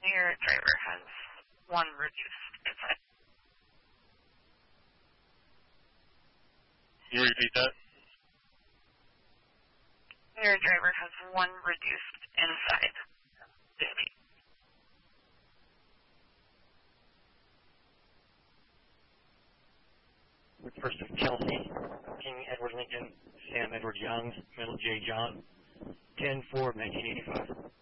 Your driver has one reduced insight. Can you repeat that? Your driver has one reduced inside 50. With first of Chelsea, King Edward Lincoln, Sam Edward Young, Middle J. John, 10-4 1985.